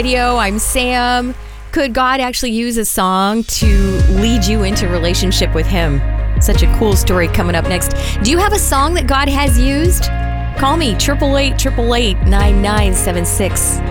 Radio. I'm Sam. Could God actually use a song to lead you into relationship with Him? Such a cool story coming up next. Do you have a song that God has used? Call me, 888-888-9976.